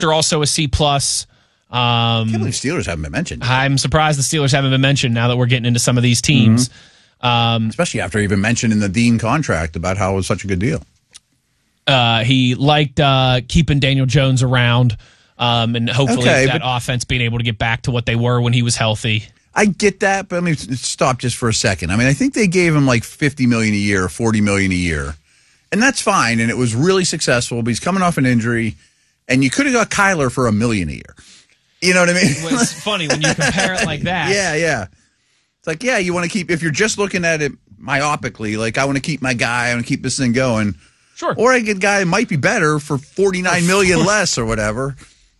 They're also a C+. I can't believe Steelers haven't been mentioned. I'm surprised the Steelers haven't been mentioned now that we're getting into some of these teams. Especially after even mentioning the Dean contract about how it was such a good deal. He liked keeping Daniel Jones around, and hopefully that offense being able to get back to what they were when he was healthy. I get that, but I mean, stop just for a second. I mean, I think they gave him like $50 million a year, $40 million a year, and that's fine. And it was really successful. But he's coming off an injury, and you could have got Kyler for $1 million a year. You know what I mean? It was funny when you compare it like that. Yeah. It's like, yeah, you want to keep, if you're just looking at it myopically, like I want to keep my guy, I want to keep this thing going. Sure. Or I get a guy that might be better for $49 million less or whatever.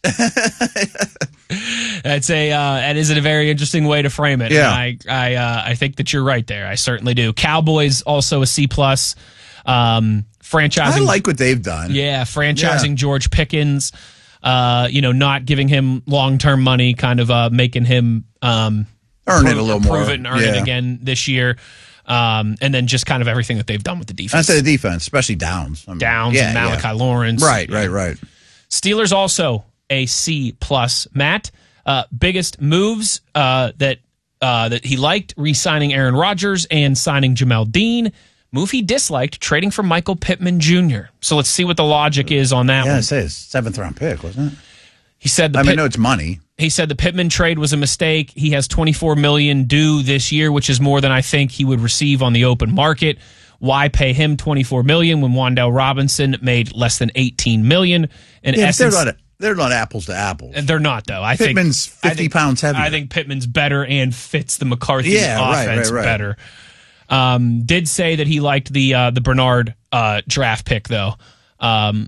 That is a very interesting way to frame it. Yeah. And I think that you're right there. I certainly do. Cowboys also a C+. Franchising. I like what they've done. Yeah, franchising George Pickens. Not giving him long-term money, kind of making him earn it a little more. Prove it and earn it again this year. And then just kind of everything that they've done with the defense. I say the defense, especially Downs. And Malachi Lawrence. Right. Steelers also a C+. Matt, biggest moves that he liked, re-signing Aaron Rodgers and signing Jamel Dean. Move he disliked, trading for Michael Pittman Jr. So let's see what the logic is on that one. Yeah, I say his 7th-round pick, wasn't it? He said I know it's money. He said the Pittman trade was a mistake. He has $24 million due this year, which is more than I think he would receive on the open market. Why pay him $24 million when Wan'Dale Robinson made less than $18 million? In essence, they're not apples to apples. They're not, though. Pittman's 50 pounds heavier. I think Pittman's better and fits the McCarthy offense better. Did say that he liked the Bernard draft pick though, and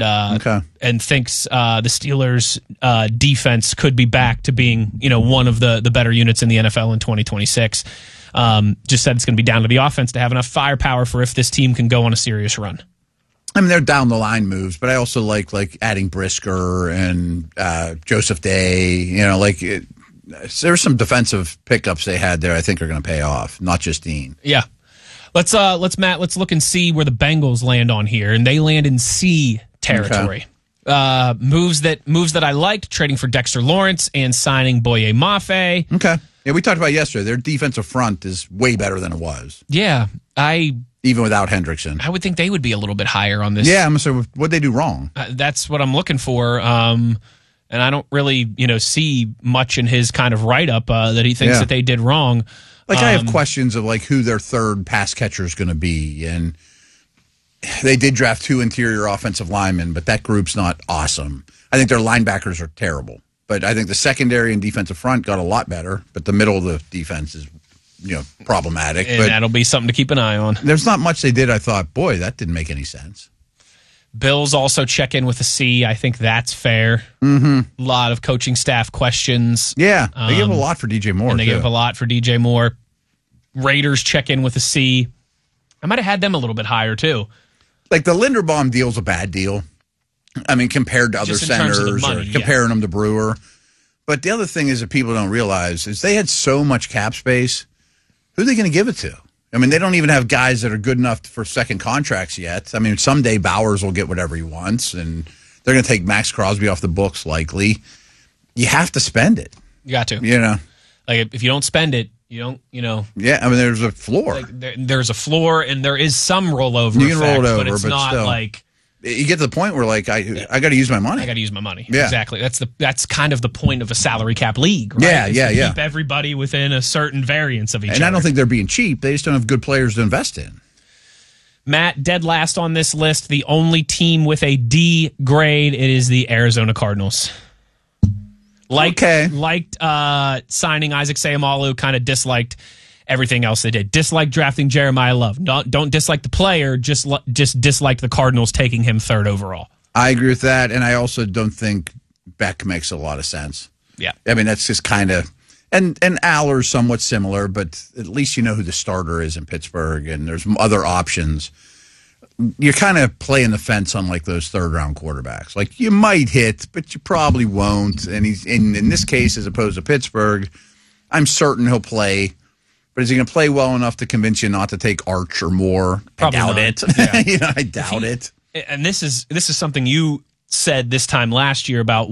thinks the Steelers defense could be back to being one of the better units in the NFL in 2026. Just said it's going to be down to the offense to have enough firepower for if this team can go on a serious run. I mean, they're down the line moves, but I also like adding Brisker and Joseph Day. There's some defensive pickups they had there I think are going to pay off, not just Dean. Yeah. Let's look and see where the Bengals land on here, and they land in C territory. Okay. Moves that I liked, trading for Dexter Lawrence and signing Boye Mafe. Okay. Yeah, we talked about it yesterday. Their defensive front is way better than it was. Yeah. Even without Hendrickson. I would think they would be a little bit higher on this. Yeah, I'm going to say, what'd they do wrong? That's what I'm looking for. And I don't really, see much in his kind of write-up that he thinks that they did wrong. I have questions of who their third pass catcher is going to be. And they did draft 2 interior offensive linemen, but that group's not awesome. I think their linebackers are terrible. But I think the secondary and defensive front got a lot better. But the middle of the defense is, problematic. And that'll be something to keep an eye on. There's not much they did. I thought, boy, that didn't make any sense. Bills also check in with a C. I think that's fair. Mm-hmm. A lot of coaching staff questions. Yeah, they give a lot for DJ Moore. And they give a lot for DJ Moore. Raiders check in with a C. I might have had them a little bit higher, too. The Linderbaum deal's a bad deal. I mean, compared to other centers or comparing them to Brewer. But the other thing is that people don't realize is they had so much cap space. Who are they going to give it to? I mean, they don't even have guys that are good enough for second contracts yet. I mean, someday Bowers will get whatever he wants, and they're going to take Max Crosby off the books likely. You have to spend it. You got to. If you don't spend it, you don't, Yeah, I mean, there's a floor. There's a floor, and there is some rollover You can effect, roll it over, but it's not still. You get to the point where, I got to use my money. I got to use my money. Yeah. Exactly. That's kind of the point of a salary cap league, right? Yeah. Keep everybody within a certain variance of each other. And I don't think they're being cheap. They just don't have good players to invest in. Matt, dead last on this list, the only team with a D grade, it is the Arizona Cardinals. Liked signing Isaac Seumalo, kind of disliked everything else they did. Dislike drafting Jeremiah Love. Don't dislike the player, just dislike the Cardinals taking him 3rd overall. I agree with that, and I also don't think Beck makes a lot of sense. Yeah. I mean, that's just kind of... And Aller's somewhat similar, but at least you know who the starter is in Pittsburgh, and there's other options. You're kind of playing the fence on those 3rd-round quarterbacks. You might hit, but you probably won't. And he's in this case, as opposed to Pittsburgh, I'm certain he'll play. But is he going to play well enough to convince you not to take Arch or Moore? Probably I doubt not. it. Yeah. I doubt it. And this is something you said this time last year about